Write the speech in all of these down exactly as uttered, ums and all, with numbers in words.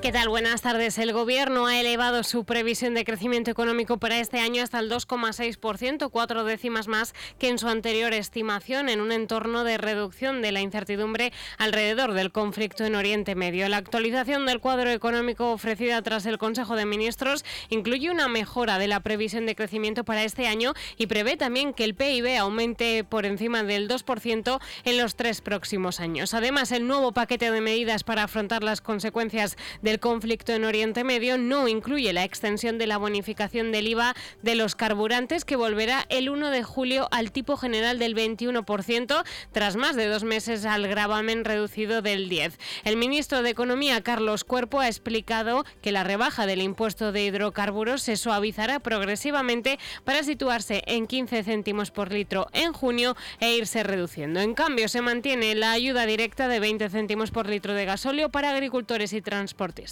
¿Qué tal? Buenas tardes. El Gobierno ha elevado su previsión de crecimiento económico para este año hasta el dos coma seis por ciento, cuatro décimas más que en su anterior estimación, en un entorno de reducción de la incertidumbre alrededor del conflicto en Oriente Medio. La actualización del cuadro económico ofrecida tras el Consejo de Ministros incluye una mejora de la previsión de crecimiento para este año y prevé también que el P I B aumente por encima del dos por ciento en los tres próximos años. Además, el nuevo paquete de medidas para afrontar las consecuencias del conflicto en Oriente Medio no incluye la extensión de la bonificación del I V A de los carburantes, que volverá el uno de julio al tipo general del veintiuno por ciento, tras más de dos meses al gravamen reducido del diez por ciento. El ministro de Economía, Carlos Cuerpo, ha explicado que la rebaja del impuesto de hidrocarburos se suavizará progresivamente para situarse en quince céntimos por litro en junio e irse reduciendo. En cambio, se mantiene la ayuda directa de veinte céntimos por litro de gasóleo para agricultores y transportistas.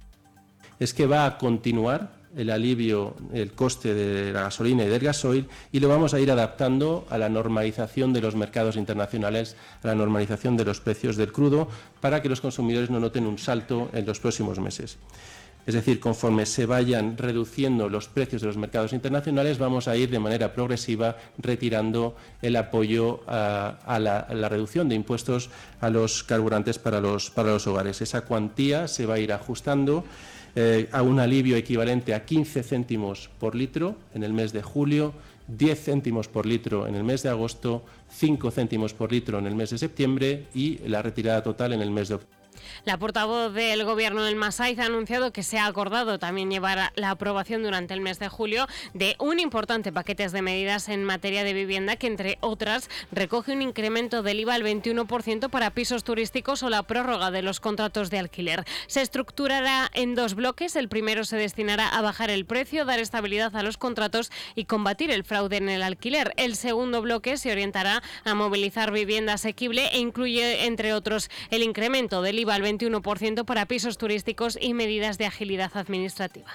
Es que va a continuar el alivio, el coste de la gasolina y del gasoil, y lo vamos a ir adaptando a la normalización de los mercados internacionales, a la normalización de los precios del crudo, para que los consumidores no noten un salto en los próximos meses. Es decir, conforme se vayan reduciendo los precios de los mercados internacionales, vamos a ir de manera progresiva retirando el apoyo a, a, la, a la reducción de impuestos a los carburantes para los, para los hogares. Esa cuantía se va a ir ajustando eh, a un alivio equivalente a quince céntimos por litro en el mes de julio, diez céntimos por litro en el mes de agosto, cinco céntimos por litro en el mes de septiembre y la retirada total en el mes de octubre. La portavoz del Gobierno del Masaiz ha anunciado que se ha acordado también llevar la aprobación durante el mes de julio de un importante paquete de medidas en materia de vivienda que, entre otras, recoge un incremento del I V A al veintiuno por ciento para pisos turísticos o la prórroga de los contratos de alquiler. Se estructurará en dos bloques. El primero se destinará a bajar el precio, dar estabilidad a los contratos y combatir el fraude en el alquiler. El segundo bloque se orientará a movilizar vivienda asequible e incluye, entre otros, el incremento del I V A al veintiuno por ciento para pisos turísticos y medidas de agilidad administrativa.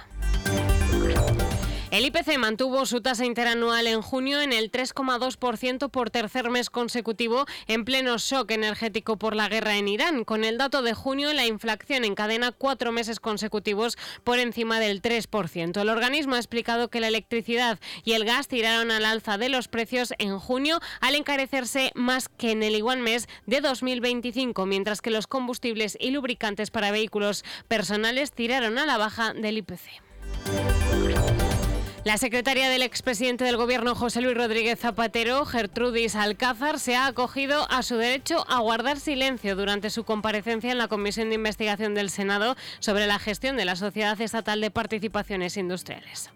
El I P C mantuvo su tasa interanual en junio en el tres coma dos por ciento por tercer mes consecutivo, en pleno shock energético por la guerra en Irán. Con el dato de junio, la inflación encadena cuatro meses consecutivos por encima del tres por ciento. El organismo ha explicado que la electricidad y el gas tiraron al alza de los precios en junio, al encarecerse más que en el igual mes de dos mil veinticinco, mientras que los combustibles y lubricantes para vehículos personales tiraron a la baja del I P C. La secretaria del expresidente del Gobierno, José Luis Rodríguez Zapatero, Gertrudis Alcázar, se ha acogido a su derecho a guardar silencio durante su comparecencia en la Comisión de Investigación del Senado sobre la gestión de la Sociedad Estatal de Participaciones Industriales.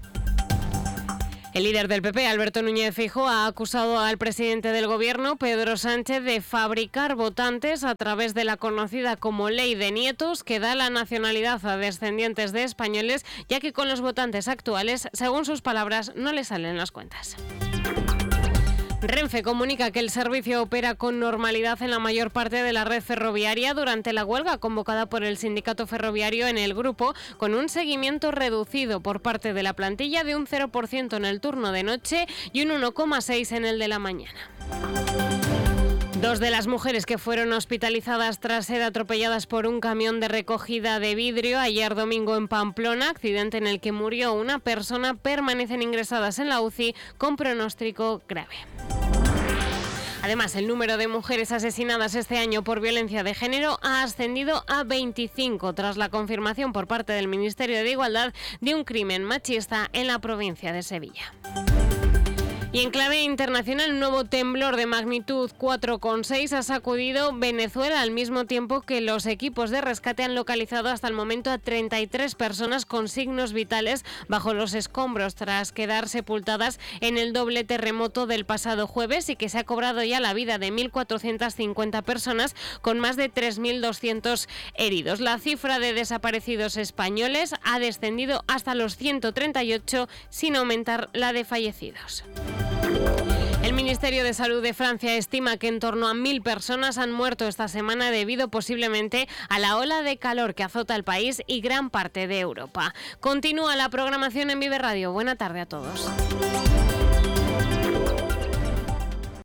El líder del P P, Alberto Núñez Feijóo, ha acusado al presidente del Gobierno, Pedro Sánchez, de fabricar votantes a través de la conocida como Ley de Nietos, que da la nacionalidad a descendientes de españoles, ya que con los votantes actuales, según sus palabras, no le salen las cuentas. Renfe comunica que el servicio opera con normalidad en la mayor parte de la red ferroviaria durante la huelga convocada por el sindicato ferroviario en el grupo, con un seguimiento reducido por parte de la plantilla de un cero por ciento en el turno de noche y un uno coma seis por ciento en el de la mañana. Dos de las mujeres que fueron hospitalizadas tras ser atropelladas por un camión de recogida de vidrio ayer domingo en Pamplona, accidente en el que murió una persona, permanecen ingresadas en la U C I con pronóstico grave. Además, el número de mujeres asesinadas este año por violencia de género ha ascendido a veinticinco tras la confirmación por parte del Ministerio de Igualdad de un crimen machista en la provincia de Sevilla. Y en clave internacional, un nuevo temblor de magnitud cuatro coma seis ha sacudido Venezuela al mismo tiempo que los equipos de rescate han localizado hasta el momento a treinta y tres personas con signos vitales bajo los escombros tras quedar sepultadas en el doble terremoto del pasado jueves, y que se ha cobrado ya la vida de mil cuatrocientas cincuenta personas con más de tres mil doscientos heridos. La cifra de desaparecidos españoles ha descendido hasta los ciento treinta y ocho, sin aumentar la de fallecidos. El Ministerio de Salud de Francia estima que en torno a mil personas han muerto esta semana debido posiblemente a la ola de calor que azota el país y gran parte de Europa. Continúa la programación en Vive Radio. Buena tarde a todos.